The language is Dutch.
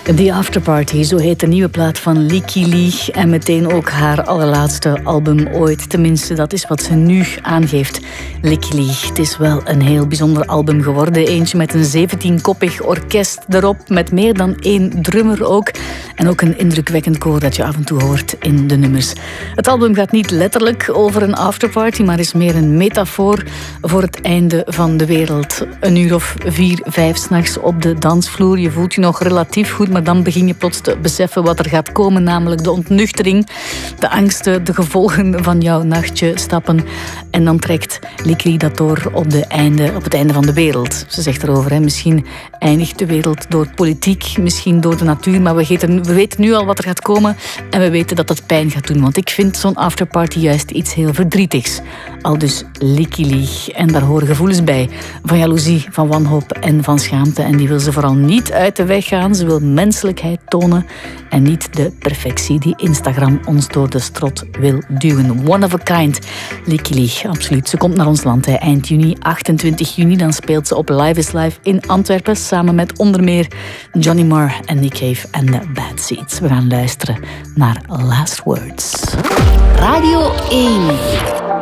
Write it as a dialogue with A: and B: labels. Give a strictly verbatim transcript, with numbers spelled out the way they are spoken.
A: The Afterparty, zo heet de nieuwe plaat van Licky Lee. En meteen ook haar allerlaatste album ooit. Tenminste, dat is wat ze nu aangeeft. Licky Lee. Het is wel een heel bijzonder album geworden. Eentje met een zeventienkoppig orkest erop. Met meer dan één drummer ook. En ook een indrukwekkend koor dat je af en toe hoort in de nummers. Het album gaat niet letterlijk over een afterparty, maar is meer een metafoor voor het einde van de wereld. Een uur of vier, vijf 's nachts op de dansvloer. Je voelt je nog relatief goed, maar dan begin je plots te beseffen wat er gaat komen, namelijk de ontnuchtering, de angsten, de gevolgen van jouw nachtje stappen. En dan trekt Licky dat door op, de einde, op het einde van de wereld. Ze zegt erover, hè, misschien eindigt de wereld door politiek, misschien door de natuur, maar we weten, we weten nu al wat er gaat komen en we weten dat dat pijn gaat doen. Want ik vind zo'n afterparty juist iets heel verdrietigs. Al dus Licky Lee. En daar horen gevoelens bij. Van jaloezie, van wanhoop en van schaamte. En die wil ze vooral niet uit de weg gaan. Ze wil menselijkheid tonen en niet de perfectie die Instagram ons door de strot wil duwen. One of a kind. Licky Lee, absoluut. Ze komt naar ons land hè. Eind juni, achtentwintig juni. Dan speelt ze op Live is Live in Antwerpen samen met onder meer Johnny Marr en Nick Cave en de Bad Seeds. We gaan luisteren naar Last Words. Radio één.